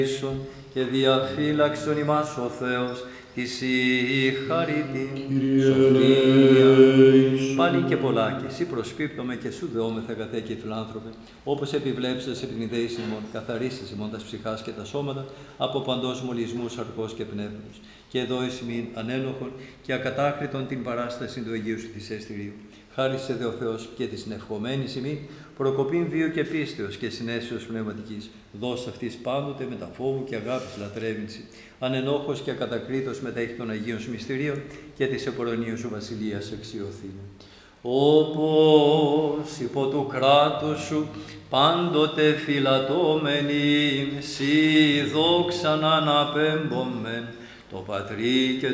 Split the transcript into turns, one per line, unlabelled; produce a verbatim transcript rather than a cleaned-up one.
και διαφύλαξον ημάς ο Θεός της η χαρίτη σοφία. Πάλι και πολλά και εσύ προσπίπτομαι και σου δεόμεθα αγαθέ και φιλάνθρωπε, όπως επιβλέψες επί την ιδέης ημών, καθαρίσες ημών τας ψυχάς και τα σώματα από παντός μολυσμούς αρκός και πνεύματος. Και εδώ εις ημίν ανένοχον και ακατάκριτον την παράσταση του Αγίου σου της αιστηρίου. Χάρισε δε ο Θεός και της νευχομένης ημίν, προκοπήν βίου και πίστεως και συνέσεως πνευματικής. Δώσ' αυτής πάντοτε με τα φόβου και αγάπης λατρεύυνση, ανενόχος και ακατακρίτως μετέχει των Αγίων σου μυστηρίων και της επορονίου σου βασιλείας εξιωθήνου. Όπως υπό του κράτους σου πάντοτε φυλατώμενοι, σοι δόξαν αναπέμπομεν, το Πατρί και